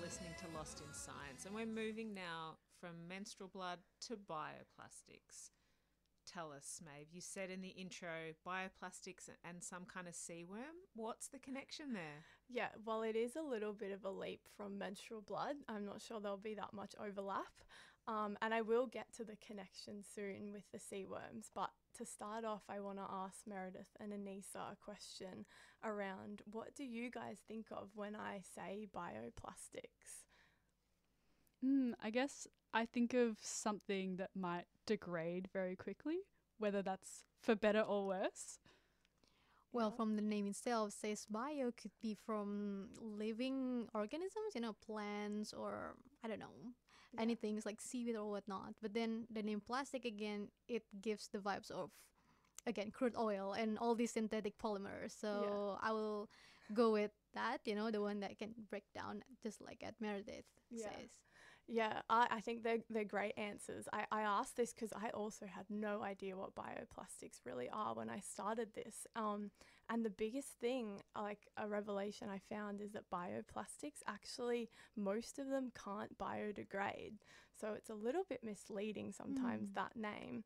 listening to Lost in Science, and we're moving now from menstrual blood to bioplastics. Tell us, Maeve, you said in the intro bioplastics and some kind of sea worm. What's the connection there? Yeah, well, it is a little bit of a leap from menstrual blood. I'm not sure there'll be that much overlap. And I will get to the connection soon with the sea worms. But to start off, I want to ask Meredith and Anissa a question around what do you guys think of when I say bioplastics? I guess I think of something that might degrade very quickly, whether that's for better or worse. Well, Yeah. from the name itself, says bio could be from living organisms, plants or I don't know, Yeah. anything like seaweed or whatnot. But then the name plastic again, it gives the vibes of again crude oil and all these synthetic polymers. So I will go with that, the one that can break down, just like at Meredith Yeah. says. Yeah, I think they're great answers. I asked this because I also had no idea what bioplastics really are when I started this. And the biggest thing, like a revelation I found, is that bioplastics actually, most of them can't biodegrade. So it's a little bit misleading sometimes, that name.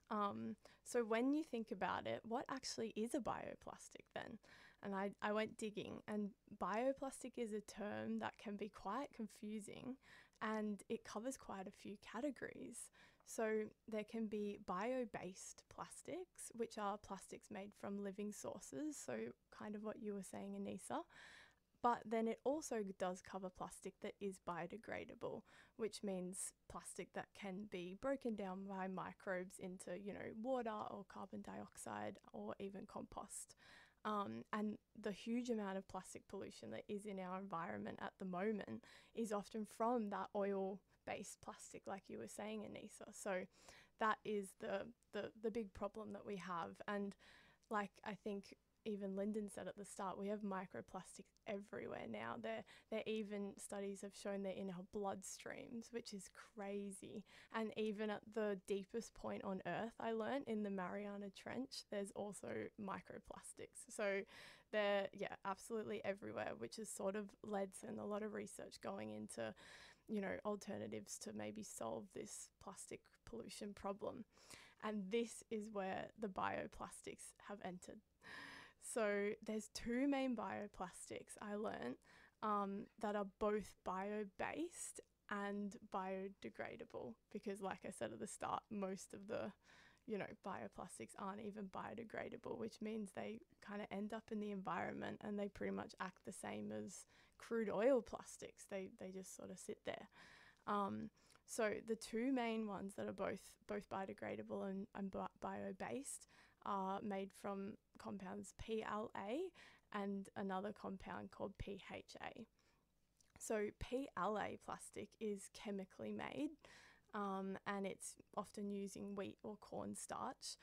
So when you think about it, what actually is a bioplastic then? And I went digging, and bioplastic is a term that can be quite confusing and it covers quite a few categories. So there can be bio-based plastics, which are plastics made from living sources, so kind of what you were saying, Anissa. But then it also does cover plastic that is biodegradable, which means plastic that can be broken down by microbes into, water or carbon dioxide or even compost. And the huge amount of plastic pollution that is in our environment at the moment is often from that oil-based plastic, like you were saying, Anissa. So that is the big problem that we have. And like I think even Lyndon said at the start, we have microplastics everywhere now. There even studies have shown they're in our bloodstreams, which is crazy. And even at the deepest point on Earth, I learned in the Mariana Trench, there's also microplastics. So they're, absolutely everywhere, which has sort of led to a lot of research going into, alternatives to maybe solve this plastic pollution problem. And this is where the bioplastics have entered. So there's two main bioplastics I learnt that are both bio-based and biodegradable because like I said at the start, most of the, bioplastics aren't even biodegradable, which means they kind of end up in the environment and they pretty much act the same as crude oil plastics. They just sort of sit there. So the two main ones that are both biodegradable and bio-based are made from compounds PLA and another compound called PHA. So PLA plastic is chemically made and it's often using wheat or cornstarch.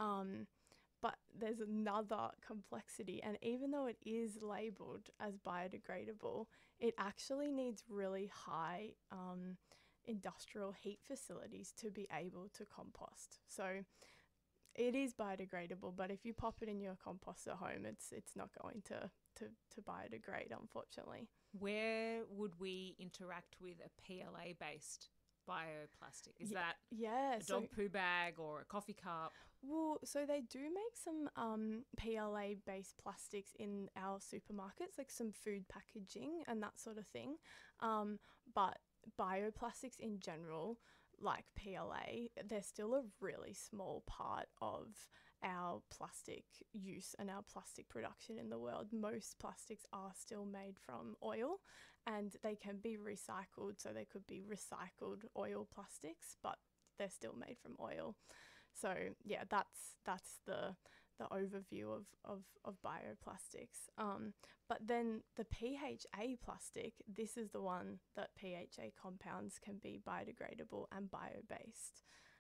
But there's another complexity, and even though it is labelled as biodegradable, it actually needs really high industrial heat facilities to be able to compost. So it is biodegradable, but if you pop it in your compost at home, it's not going to biodegrade, unfortunately. Where would we interact with a PLA based bioplastic? Is that a dog poo bag or a coffee cup? Well, so they do make some PLA based plastics in our supermarkets, like some food packaging and that sort of thing. But bioplastics in general, like PLA, they're still a really small part of our plastic use and our plastic production in the world. Most plastics are still made from oil and they can be recycled. So they could be recycled oil plastics, but they're still made from oil. So yeah, that's the overview of bioplastics. But then the PHA plastic, this is the one that PHA compounds can be biodegradable and bio-based.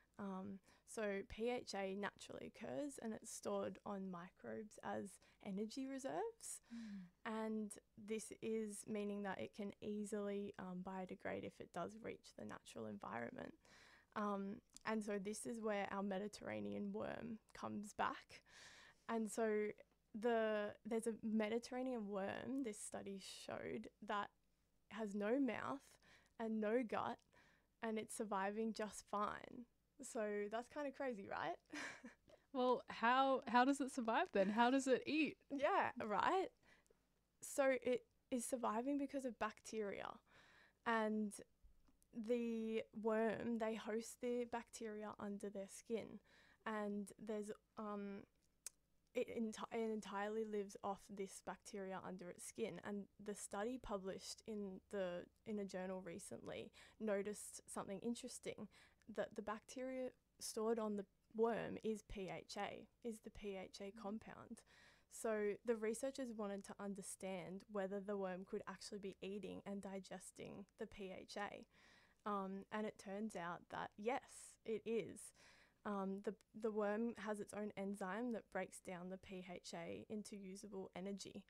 So PHA naturally occurs and it's stored on microbes as energy reserves. And this is meaning that it can easily biodegrade if it does reach the natural environment. And so this is where our Mediterranean worm comes back. And so there's a Mediterranean worm, this study showed, that has no mouth and no gut, and it's surviving just fine. So that's kind of crazy, right? Well, how does it survive then? How does it eat? Yeah, right. So it is surviving because of bacteria, and the worm, they host the bacteria under their skin, and there's it entirely lives off this bacteria under its skin. And the study published in a journal recently noticed something interesting, that the bacteria stored on the worm is the PHA compound. So the researchers wanted to understand whether the worm could actually be eating and digesting the PHA. And it turns out that yes, it is. The worm has its own enzyme that breaks down the PHA into usable energy.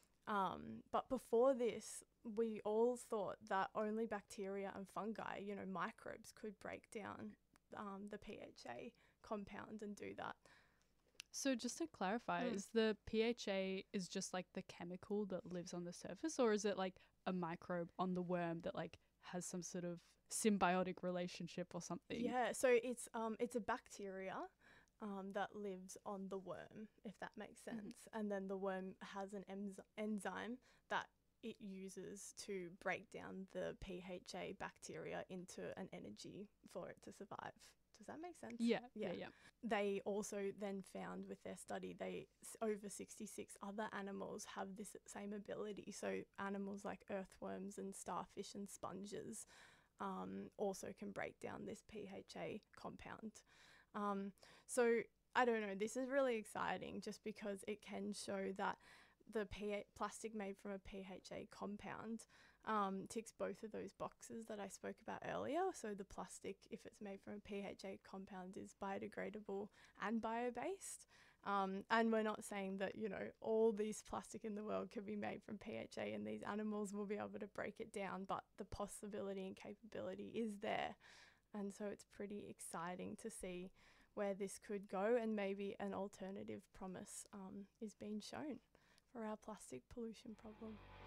But before this, we all thought that only bacteria and fungi, microbes, could break down the PHA compound and do that. So just to clarify, is the PHA is just like the chemical that lives on the surface, or is it like a microbe on the worm that like has some sort of symbiotic relationship or something? Yeah, so it's a bacteria that lives on the worm, if that makes sense. And then the worm has an enzyme that it uses to break down the PHA bacteria into an energy for it to survive. Does that make sense? Yeah. They also then found with their study, over 66 other animals have this same ability. So animals like earthworms and starfish and sponges also can break down this PHA compound. So I don't know, this is really exciting just because it can show that the plastic made from a PHA compound ticks both of those boxes that I spoke about earlier. So the plastic, if it's made from a PHA compound, is biodegradable and bio-based. And we're not saying that, all these plastic in the world could be made from PHA and these animals will be able to break it down, but the possibility and capability is there. And so it's pretty exciting to see where this could go, and maybe an alternative promise is being shown for our plastic pollution problem.